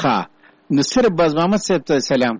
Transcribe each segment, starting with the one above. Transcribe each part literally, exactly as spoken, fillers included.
ها نو صرف باز محمد صاحب ته سلام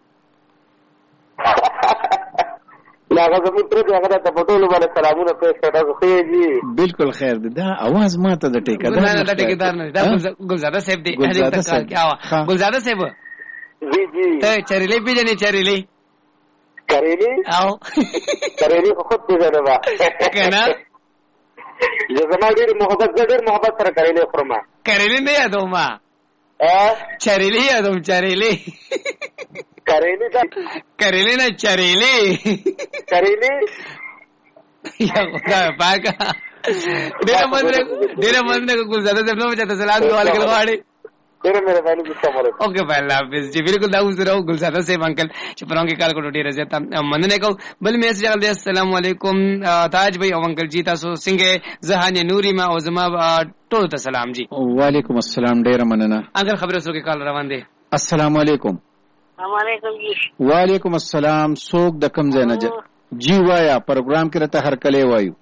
لا هغه زموږ تر دې هغه د پټولو باندې سلامونه پېښ کړه خو یې جی بالکل خیر دی دا आवाज ماته د ټیکادار نه د ټیکادار نه دا ګلزاده صاحب دی ګلزاده صاحب ګلزاده صاحب جی جی ته چریلی پیژنې چریلی کریلی او کریلی خو خود پیژنه با کنه زما ډېر محبت ډېر محبت سره کریلی خورم کریلی نه یادوم ما چریلی یادوم چریلی کریلی دا کریلی نه چریلی کریلی یا خدا پاکه ډېر مزه ډېر مزه ګلزاده صاحب نو چاته سلام دیواله کې غواړي ډېر مهرباني وکړه اوکے بھائی اللہ حافظ جی بالکل دا اوس راو ګلزاده صاحب انکل چې پرون کې کال کوټی راځي ته مننه کو بل میسج راغلی السلام علیکم تاج بھائی او انکل جی تاسو څنګه زهانه نوري ما او زما ټول ته سلام جی وعلیکم السلام ډېر مننه اگر خبره سره کې کال روان دي السلام علیکم السلام علیکم جی وعلیکم السلام سوک د کم ځای نه جی وایا پروګرام کې راته هر کله وایو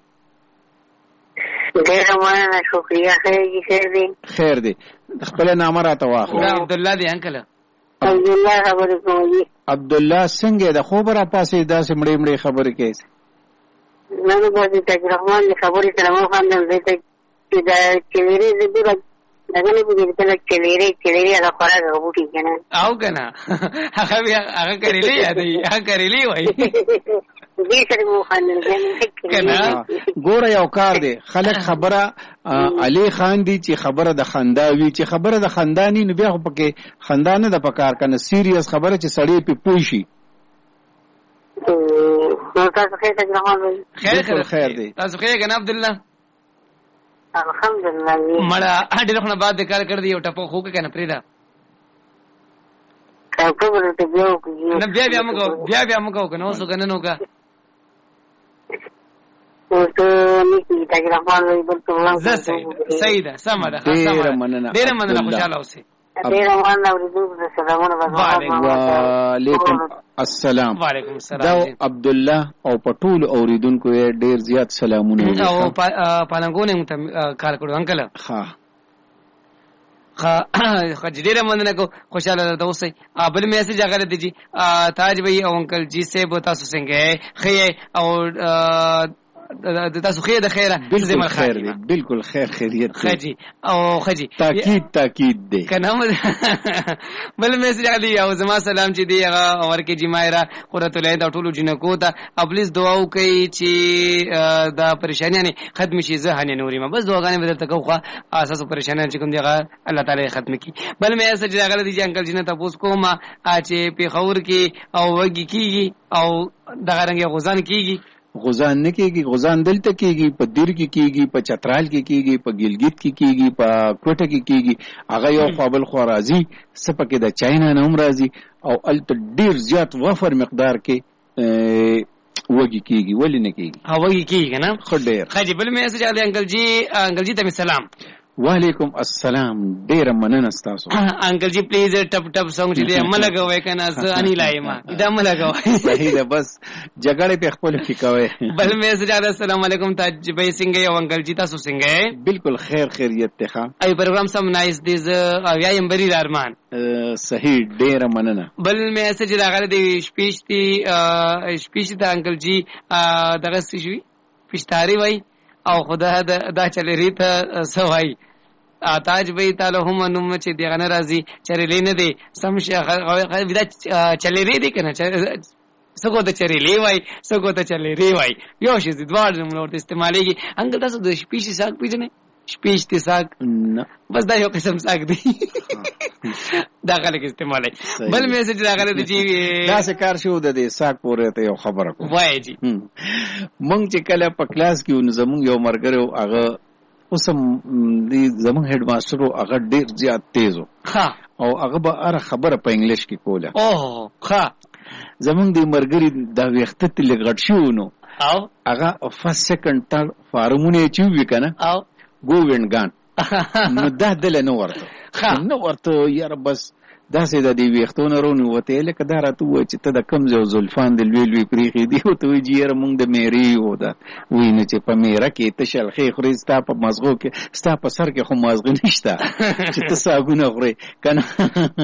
ډېر مننه شکریا خیر جی خیر دی خیر دی خپل نام راته واخلو عبد الله دی انکل عبد الله خبرې کوم جی عبد الله څنګه د خو برا پاسې داسې مړې مړې خبرې کوي نن به د رحمان خبرې سره مو خاندل دې ته چې دا چلیری دې دغه نه پوهیږي چې چلیری چلیری هغه خوراک غوټي کنه او کنه هغه هغه کړلی یادې هغه کړلی وای دې سره مو خاندل کنه ګوره یو کار دی خلک خبره علي خان دی چې خبره د خنداوي چې خبره د خندانی نو بیا پکې خندانه د پکار کنه سیریس خبره چې سړی په پوي شي نو تاسو خیر ته رحمان خیر خیر دی تاسو خیر کنه عبد الله الحمدلله مړه ډېر خو نه بعد کار کړ دی یو ټپو خو کنه پریدا کاوه ته بیا وکړي نه بیا بیا موږ بیا بیا موږ کنه اوس کنه نو کا او ته نيکي تا رحمان وي بل څه زه صحیح ده سم ده ډېر مننه ډېر مننه خوشاله اوسئ ډېر مننه اوریدونکو ته سلامونه وعلیکم السلام وعلیکم السلام دا عبد الله او پټول اوریدونکو یې ډېر زیات سلامونه او پالنګونه مت کار کړو انکل ها ها خجډیره مننه کو خوشاله ده اوسئ بل میسج هغه دی جی تاج بھائی او انکل جی سے تاسو څنګه خې او تاسو خیر د خیره بالکل خیر دی بالکل خیر خیریت خجی او خجی تاکید تاکید دی کنه بل میسج علی او زما سلام چې دی هغه ورکه جی مایرا قرۃ العین د ټولو جنکو ته ابلیس دعا وکي چې دا پریشانیاں ختم شي زهانه نوري ما بس دعاګانې بدل تکوخه اساس پریشانیاں چې کوم دی هغه الله تعالی ختم کی بل میسج هغه دی چې انکل جی نه تاسو کومه چې په خور کې او وګی کیږي او دغه رنګ غزان کیږي غزان نه کیږي غزان دلته کیږي په دیر کې کیږي په چترال کې کیږي په ګلګت کې کیږي په کوټه کې کیږي هغه یو قابل خو راځي سپکه د چاینا نه هم راځي او الته ډیر زیات وفر مقدار کې وږي کیږي ولې نه کیږي ها وږي کیږي نه خو ډیر خاجي بل مې اساس علي انکل جی انکل جی ته سلام وعلیکم السلام ډیر مننه تاسو انکل جی پلیز ټپ ټپ سونګ چې دې ملګوي کنه ز اني لایما دا ملګوي صحیح ده بس جګړه په خپل کې کوي بل مې زړه السلام علیکم تاج بھائی څنګه یو انکل جی تاسو څنګه بالکل خیر خیریت ته ای پروګرام سم نایس دیز یا یم بری ارمان صحیح ډیر مننه بل مې اساس راغله دی سپیچ دی سپیچ د انکل جی دغه شوی پښتاري وای او خدا دا چلې ریته سوای تاج بھائی تعالی هم نوم چې دی غن راضي چرې نه دی سم شي دا چلې ری دی کنه سګو ته چرې لی وای سګو ته چلې ری وای یو شي د دوړ موږ ورته استعمالېږي انګل تاسو د شپېشي ساګ پیژنې شپېشتي ساګ نه بس دا یو قسم ساګ دی دا خلک استعمالي بل میسج راغلی دی چې دا څه کار شو د دې ساګ پورې ته یو خبره کوم وای جی مونږ چې کله په کلاس کې زمونږ یو مرګره هغه اوسم دی زمون هډ ماستر هغه ډیر زیات تیز ها او هغه به اره خبره په انګلیش کې کوله او ها زمون دی مرګري دا وخت ته لګړ شو نو او هغه فرست سیکنډ تر فارمونه چې وی کنه او ګووینګان نو دا دل نه ورته نو ورته یاره بس دا سې د دې وختونه رونی وته لکه دا راته و چې ته د کم ځو زلفان د لوی لوی پریخي دی او ته وی جیر مونږ د میری و دا وینه چې په میرا کې ته شلخي خوري ستا په مزغو کې ستا په سر کې خو مازغ نشته چې ته ساګونه خوري کنه